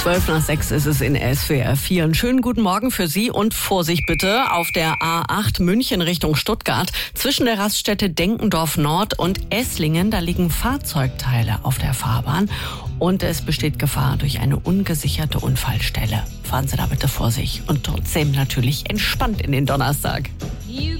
5:12 ist es in SWR 4. Einen schönen guten Morgen für Sie und Vorsicht bitte auf der A8 München Richtung Stuttgart. Zwischen der Raststätte Denkendorf Nord und Esslingen, da liegen Fahrzeugteile auf der Fahrbahn und es besteht Gefahr durch eine ungesicherte Unfallstelle. Fahren Sie da bitte Vorsicht und trotzdem natürlich entspannt in den Donnerstag. You